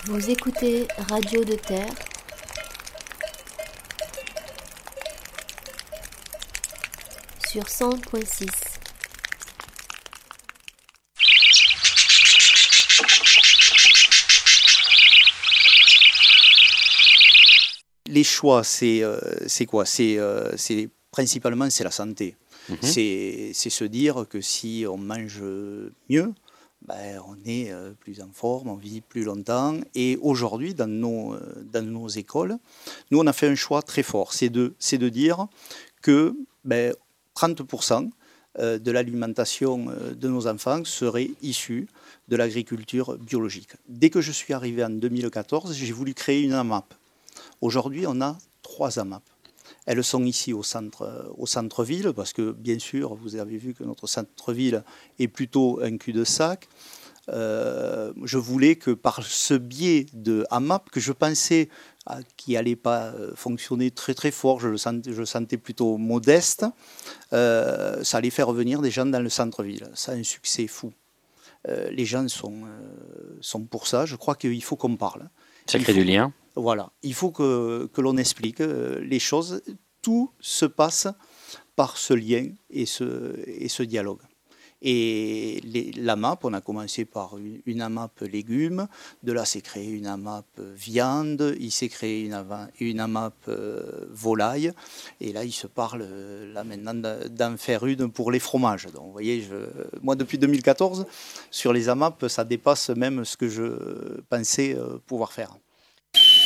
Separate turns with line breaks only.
Vous écoutez Radio de Terre, sur 100.6.
Les choix, c'est quoi? Principalement, c'est la santé. C'est se dire que si on mange mieux, on est plus en forme, on vit plus longtemps. Et aujourd'hui, dans nos écoles, nous, on a fait un choix très fort. C'est de dire que 30% de l'alimentation de nos enfants serait issue de l'agriculture biologique. Dès que je suis arrivé en 2014, j'ai voulu créer une AMAP. Aujourd'hui, on a 3 AMAP. Elles sont ici au centre-ville, parce que, bien sûr, vous avez vu que notre centre-ville est plutôt un cul-de-sac. Je voulais que par ce biais de AMAP, que je pensais qui n'allait pas fonctionner très très fort, je le sentais plutôt modeste, ça allait faire venir des gens dans le centre-ville. Ça a un succès fou. Les gens sont pour ça. Je crois qu'il faut qu'on parle.
Ça crée du lien.
Voilà, il faut que l'on explique les choses. Tout se passe par ce lien et ce dialogue. Et l'AMAP, on a commencé par une AMAP légumes, de là s'est créé une AMAP viande, il s'est créé une AMAP volaille, et là il se parle là maintenant d'en faire une pour les fromages. Donc vous voyez, moi depuis 2014, sur les AMAP, ça dépasse même ce que je pensais pouvoir faire.